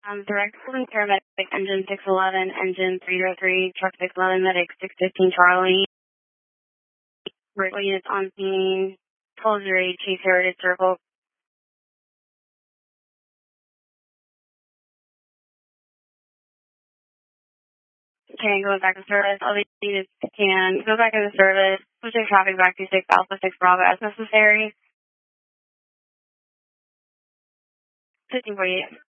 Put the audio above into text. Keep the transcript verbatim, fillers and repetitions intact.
Um, direct from paramedic engine six eleven, engine three oh three, truck six eleven, medic six fifteen Charlie. Vertical units on scene, twelve oh eight, Chase Heritage Circle. Can go back to service. All these units can go back into service, pushing traffic back to six Alpha six Bravo as necessary. fifteen forty-eight.